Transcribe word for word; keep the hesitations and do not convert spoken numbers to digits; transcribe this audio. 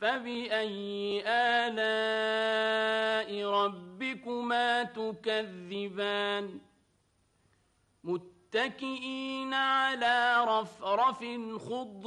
فبأي آلاء ربكما تكذبان متكئين على رفرف خضر